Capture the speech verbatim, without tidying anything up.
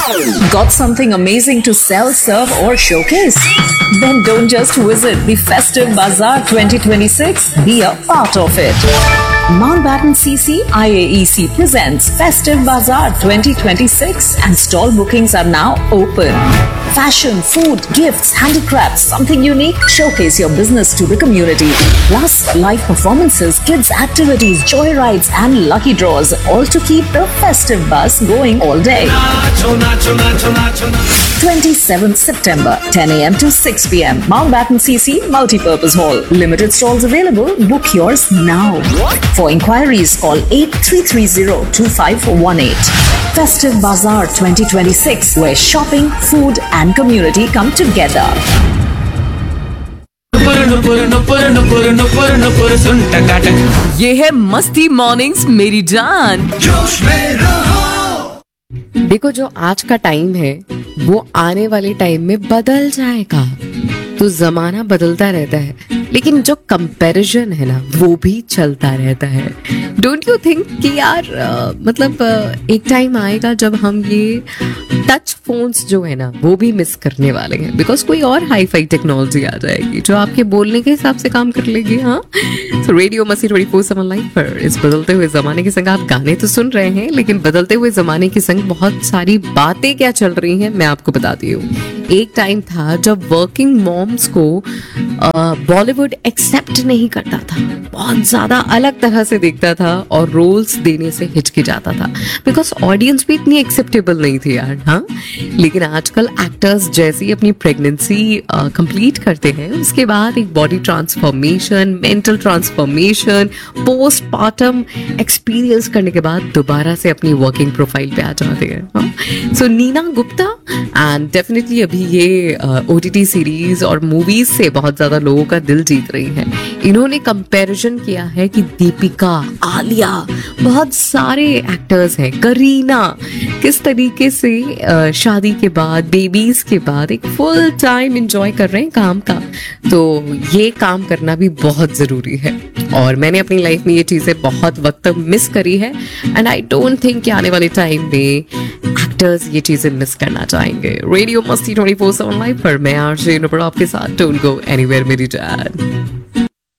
Got something amazing to sell, serve, or showcase? Then don't just visit the Festive Bazaar twenty twenty-six, be a part of it. Mountbatten C C I A E C presents Festive Bazaar twenty twenty-six and stall bookings are now open. Fashion, food, gifts, handicrafts, something unique, showcase your business to the community. Plus, live performances, kids activities, joyrides and lucky draws, all to keep the festive buzz going all day. twenty-seventh September, ten a m to six p m Mountbatten C C Multipurpose Hall. Limited stalls available. Book yours now. For inquiries, call eight three three zero two five one eight. Festive Bazaar twenty twenty-six, where shopping, food and community come together. ये है मस्ती mornings मेरी जान। जोश में रहो। देखो, जो आज का टाइम है वो आने वाले टाइम में बदल जाएगा। तो जमाना बदलता रहता है, लेकिन जो कंपैरिजन है ना वो भी चलता रहता है। डोंट यू थिंक कि यार uh, मतलब uh, एक टाइम आएगा जब हम ये टच फोन्स जो है ना वो भी मिस करने वाले हैं, बिकॉज कोई और हाई फाई टेक्नोलॉजी आ जाएगी जो आपके बोलने के हिसाब से काम कर लेगी। हाँ, तो रेडियो मस्ती ट्वेंटी फोर सेवन लाइव पर इस बदलते हुए जमाने के संग आप गाने तो सुन रहे हैं, लेकिन बदलते हुए जमाने के संग बहुत सारी बातें क्या चल रही हैं मैं आपको बताती हूँ। एक टाइम था जब वर्किंग मॉम्स को बॉलीवुड एक्सेप्ट नहीं करता था, बहुत ज्यादा अलग तरह से देखता था और रोल्स देने से हिचकिचाता था, बिकॉज ऑडियंस भी इतनी एक्सेप्टेबल नहीं थी यार। हाँ, लेकिन आजकल एक्टर्स जैसे ही अपनी प्रेगनेंसी कंप्लीट करते हैं उसके बाद एक body transformation, mental transformation, post partum experience करने के बाद दोबारा से अपनी वर्किंग प्रोफाइल पे आ जाते हैं। सो नीना गुप्ता एंड डेफिनेटली अभी ये ओटीटी सीरीज और मूवीज से बहुत ज्यादा लोगों का दिल जीत रही है। इन्होंने कंपैरिजन किया है कि दीपिका, आलिया, बहुत सारे एक्टर्स हैं, करीना, किस तरीके से uh, शादी के बाद, बेबीज के बाद एक फुल टाइम एंजॉय कर रहे हैं काम का। तो ये काम करना भी बहुत जरूरी है और मैंने अपनी लाइफ में ये चीजें बहुत वक्त मिस करी है एंड आई डोंट थिंक कि आने वाले टाइम में एक्टर्स ये चीजें मिस करना चाहेंगे। रेडियो मस्ती ट्वेंटी फोर सेवन लाइव पर मैं आरजे नुपुर आपके साथ। डोंट गो एनीवेयर मेरी जान।